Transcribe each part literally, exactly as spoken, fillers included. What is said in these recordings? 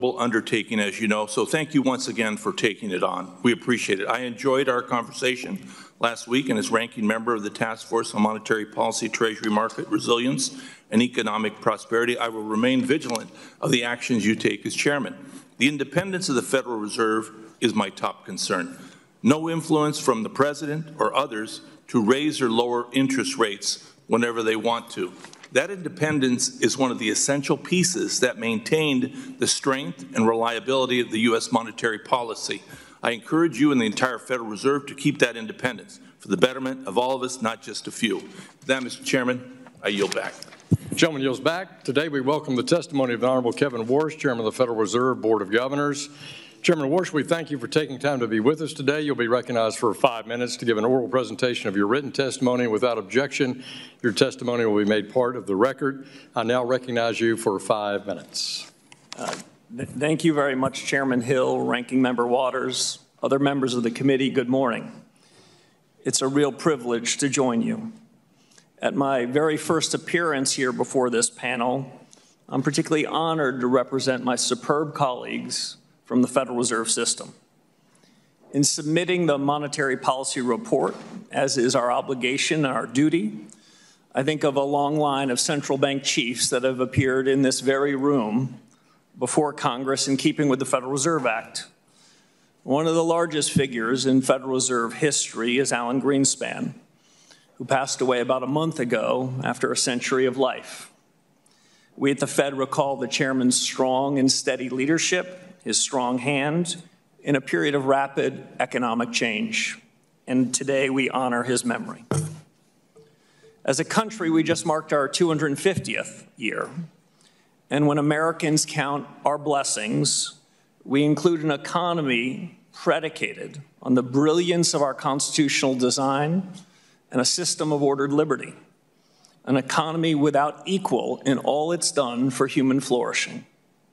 undertaking, as you know, so thank you once again for taking it on. We appreciate it. I enjoyed our conversation last week, and as ranking member of the Task Force on Monetary Policy, Treasury Market Resilience, and Economic Prosperity, I will remain vigilant of the actions you take as chairman. The independence of the Federal Reserve is my top concern. No influence from the president or others to raise or lower interest rates whenever they want to. That independence is one of the essential pieces that maintained the strength and reliability of the U S monetary policy. I encourage you and the entire Federal Reserve to keep that independence for the betterment of all of us, not just a few. With that, Mister Chairman, I yield back. Gentleman yields back. Today we welcome the testimony of the Honorable Kevin Warsh, Chairman of the Federal Reserve Board of Governors. Chairman Warsh, we thank you for taking time to be with us today. You'll be recognized for five minutes to give an oral presentation of your written testimony. Without objection, your testimony will be made part of the record. I now recognize you for five minutes. Uh, th thank you very much, Chairman Hill, Ranking Member Waters, other members of the committee. Good morning. It's a real privilege to join you. At my very first appearance here before this panel, I'm particularly honored to represent my superb colleagues from the Federal Reserve System. In submitting the monetary policy report, as is our obligation and our duty, I think of a long line of central bank chiefs that have appeared in this very room before Congress in keeping with the Federal Reserve Act. One of the largest figures in Federal Reserve history is Alan Greenspan, who passed away about a month ago after a century of life. We at the Fed recall the chairman's strong and steady leadership, his strong hand in a period of rapid economic change. And today we honor his memory. As a country, we just marked our two hundred fiftieth year. And when Americans count our blessings, we include an economy predicated on the brilliance of our constitutional design and a system of ordered liberty, an economy without equal in all it's done for human flourishing.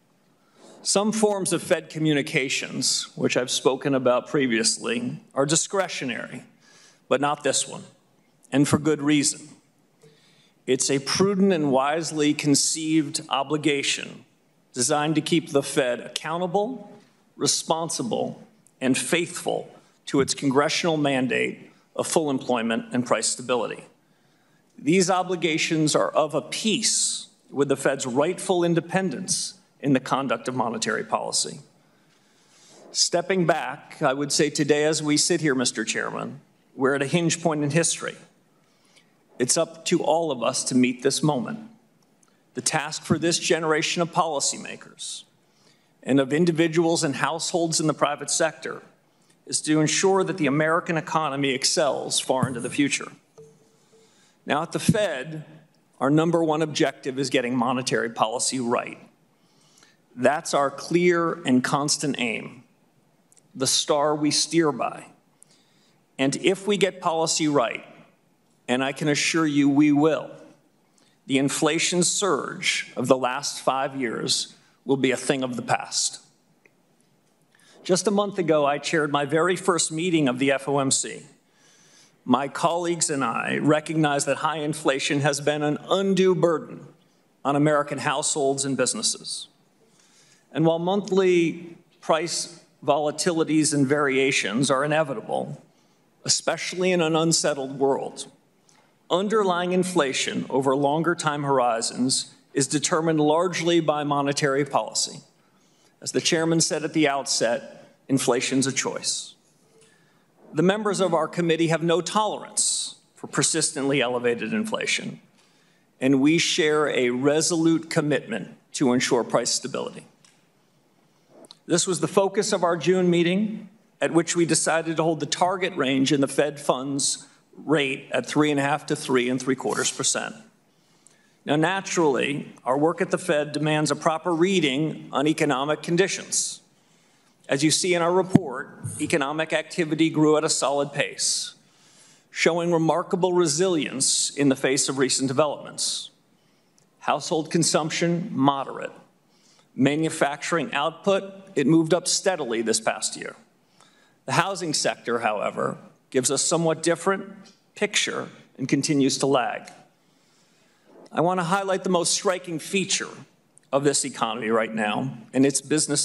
Some forms of Fed communications, which I've spoken about previously, are discretionary, but not this one, and for good reason. It's a prudent and wisely conceived obligation designed to keep the Fed accountable, responsible, and faithful to its congressional mandate of full employment and price stability. These obligations are of a piece with the Fed's rightful independence in the conduct of monetary policy. Stepping back, I would say today as we sit here, Mister Chairman, we're at a hinge point in history. It's up to all of us to meet this moment. The task for this generation of policymakers and of individuals and households in the private sector is to ensure that the American economy excels far into the future. Now at the Fed, our number one objective is getting monetary policy right. That's our clear and constant aim, the star we steer by. And if we get policy right, and I can assure you we will, the inflation surge of the last five years will be a thing of the past. Just a month ago, I chaired my very first meeting of the F O M C. My colleagues and I recognize that high inflation has been an undue burden on American households and businesses. And while monthly price volatilities and variations are inevitable, especially in an unsettled world, underlying inflation over longer time horizons is determined largely by monetary policy. As the chairman said at the outset, inflation's a choice. The members of our committee have no tolerance for persistently elevated inflation, and we share a resolute commitment to ensure price stability. This was the focus of our June meeting, at which we decided to hold the target range in the Fed funds rate at three and a half to three and three quarters percent. Now, naturally, our work at the Fed demands a proper reading on economic conditions. As you see in our report, economic activity grew at a solid pace, showing remarkable resilience in the face of recent developments. Household consumption, moderate. Manufacturing output, it moved up steadily this past year. The housing sector, however, gives a somewhat different picture and continues to lag. I want to highlight the most striking feature of this economy right now, and it's business